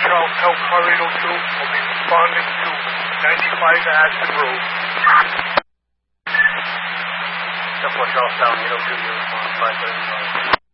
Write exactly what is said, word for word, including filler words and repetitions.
Charles Health Car eight oh two will be responding to ninety-five Ashton Road. ten four Charles Town eight oh two, you respond five thirty-five.